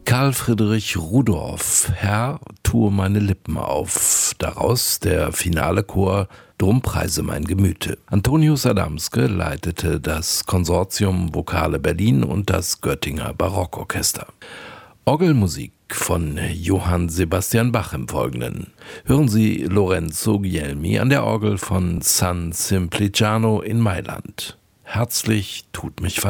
Karl Friedrich Rudorff, Herr, tue meine Lippen auf. Daraus der finale Chor Drum preise mein Gemüte. Antonius Adamske leitete das Konsortium Vokale Berlin und das Göttinger Barockorchester. Orgelmusik von Johann Sebastian Bach im Folgenden. Hören Sie Lorenzo Guglielmi an der Orgel von San Simpliciano in Mailand. Herzlich tut mich